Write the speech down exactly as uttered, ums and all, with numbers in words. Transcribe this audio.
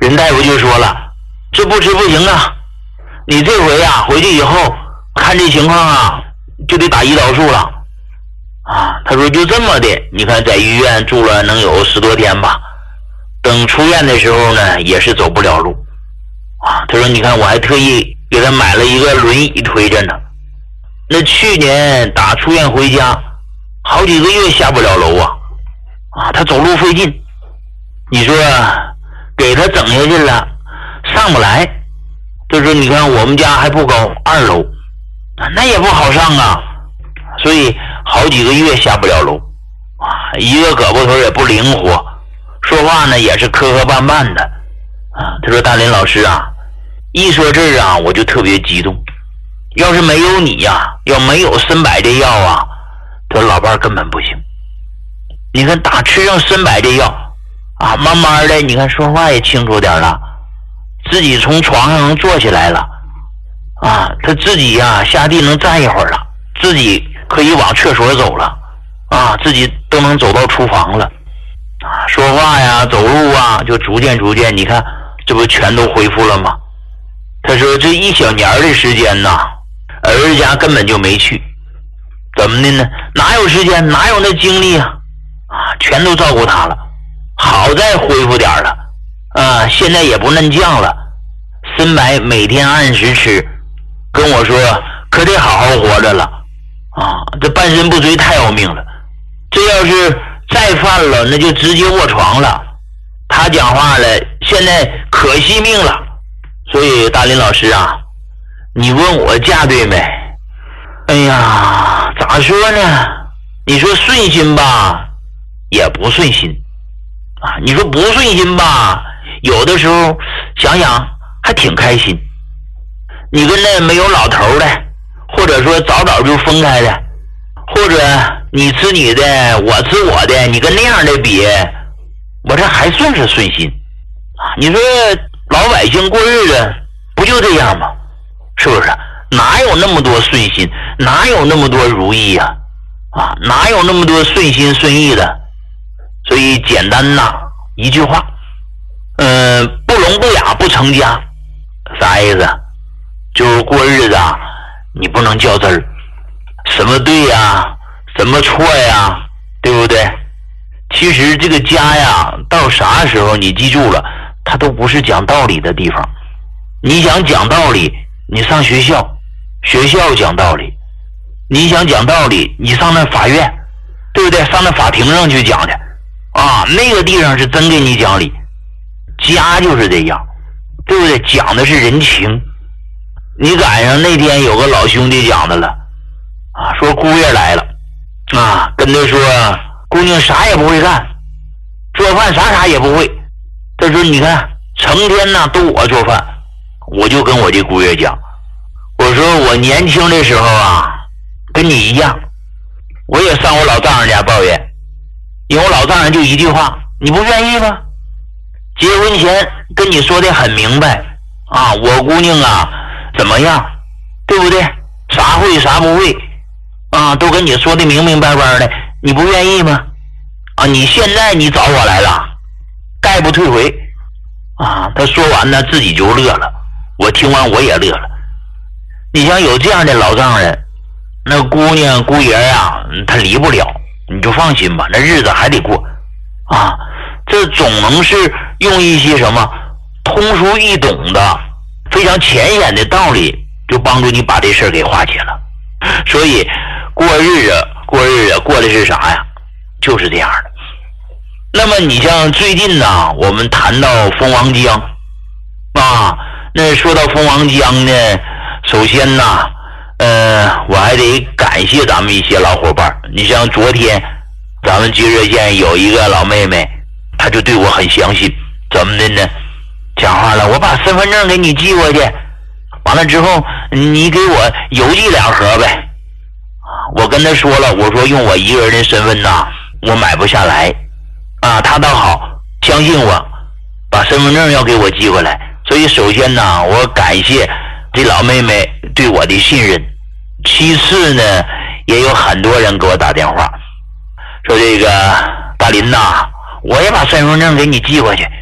人大夫就说了，这不吃不行啊，你这回啊回去以后看这情况啊就得打胰岛素了啊。他说就这么的，你看在医院住了能有十多天吧，等出院的时候呢也是走不了路啊。他说你看我还特意给他买了一个轮椅推着呢，那去年打出院回家好几个月下不了楼啊啊，他走路费劲，你说给他整下去了上不来。他说你看我们家还不高，二楼那也不好上啊，所以好几个月下不了楼啊，一个胳膊头也不灵活，说话呢也是磕磕绊绊的啊。他说大林老师啊，一说这儿啊我就特别激动，要是没有你呀、啊，要没有参柏这药啊，他说老伴根本不行。你看打吃上参柏这药啊，慢慢的你看说话也清楚点了，自己从床上能坐起来了啊，他自己呀、啊、下地能站一会儿了，自己可以往厕所走了啊，自己都能走到厨房了啊，说话呀走路啊就逐渐逐渐，你看这不全都恢复了吗？他说这一小年的时间呐，儿子家根本就没去，怎么的呢？哪有时间，哪有那精力啊？啊，全都照顾他了。好在恢复点了，啊，现在也不嫩犟了。参柏每天按时吃，跟我说可得好好活着了。啊，这半身不遂太要命了，这要是再犯了，那就直接卧床了。他讲话了，现在可惜命了。所以大林老师啊，你问我嫁对没？哎呀，咋说呢？你说顺心吧，也不顺心啊；你说不顺心吧，有的时候想想还挺开心。你跟那没有老头的，或者说早早就分开的，或者你吃你的，我吃我的，你跟那样的比，我这还算是顺心啊。你说老百姓过日子不就这样吗？是不是？哪有那么多顺心，哪有那么多如意呀、啊？啊，哪有那么多顺心顺意的？所以简单呐，一句话，嗯、呃，不聋不哑不成家，啥意思？就是过日子啊，你不能较真儿，什么对呀，什么错呀，对不对？其实这个家呀，到啥时候你记住了，它都不是讲道理的地方。你想讲道理，你上学校，学校讲道理；你想讲道理，你上那法院，对不对？上那法庭上去讲去啊，那个地方是真给你讲理。家就是这样，对不对？讲的是人情。你赶上那天有个老兄弟讲的了啊，说姑爷来了啊，跟他说姑娘啥也不会干，做饭啥啥也不会。他说你看成天呢都我做饭，我就跟我这姑爷讲，我说我年轻的时候啊跟你一样，我也上我老丈人家抱怨，因为我老丈人就一句话，你不愿意吗？结婚前跟你说的很明白啊，我姑娘啊怎么样，对不对？啥会啥不会啊，都跟你说的明明白白的，你不愿意吗？啊，你现在你找我来了，概不退回啊。他说完呢自己就乐了，我听完我也乐了。你想有这样的老丈人，那姑娘姑爷啊他离不了，你就放心吧，那日子还得过啊。这总能是用一些什么通俗易懂的非常浅显的道理，就帮助你把这事儿给化解了。所以过日子过日子过的是啥呀？就是这样的。那么你像最近呢，我们谈到蜂王浆啊，那说到蜂王浆呢，首先呢，呃，我还得感谢咱们一些老伙伴。你像昨天咱们吉热县有一个老妹妹，她就对我很相信，怎么的呢？讲话了，我把身份证给你寄过去，完了之后你给我邮寄两盒呗。我跟他说了，我说用我一个人的身份呐，我买不下来啊。他倒好，相信我，把身份证要给我寄过来。所以首先呢，我感谢这老妹妹对我的信任。其次呢，也有很多人给我打电话，说这个大林呐，我也把身份证给你寄过去。